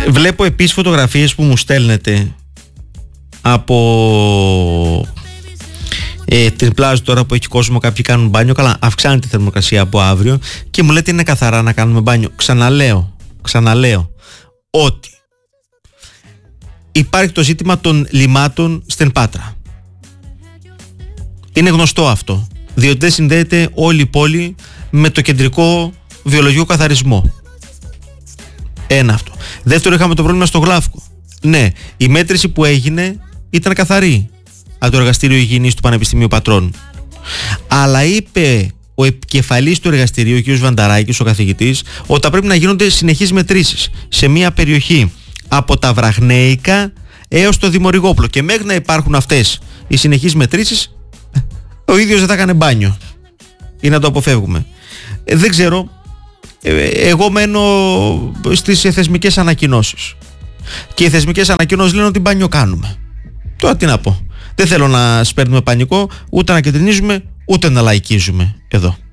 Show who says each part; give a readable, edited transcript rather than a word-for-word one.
Speaker 1: Βλέπω επίσης φωτογραφίες που μου στέλνετε από την πλάζ τώρα που έχει κόσμο, κάποιοι κάνουν μπάνιο. Καλά, αυξάνεται η θερμοκρασία από αύριο και μου λέτε είναι καθαρά να κάνουμε μπάνιο. Ξαναλέω ότι υπάρχει το ζήτημα των λιμάτων στην Πάτρα. Είναι γνωστό αυτό, διότι δεν συνδέεται όλη η πόλη με το κεντρικό βιολογικό καθαρισμό. Ένα αυτό. Δεύτερο, είχαμε το πρόβλημα στο Γλάφκο. Ναι, η μέτρηση που έγινε ήταν καθαρή από το Εργαστήριο Υγιεινής του Πανεπιστημίου Πατρών. Αλλά είπε ο επικεφαλής του εργαστηρίου, ο κ. Βανταράκης, ο καθηγητής, ότι θα πρέπει να γίνονται συνεχείς μετρήσεις σε μια περιοχή από τα Βραχνέικα έως το Δημορυγόπουλο. Και μέχρι να υπάρχουν αυτές οι συνεχείς μετρήσεις, ο ίδιος δεν θα έκανε μπάνιο. Ή να το αποφεύγουμε. Δεν ξέρω. Εγώ μένω στις θεσμικές ανακοινώσεις. Και οι θεσμικές ανακοινώσεις λένε ότι μπάνιο κάνουμε. Τώρα τι να πω. Δεν θέλω να σπέρνουμε πανικό, ούτε να κεντρινίζουμε, ούτε να λαϊκίζουμε εδώ.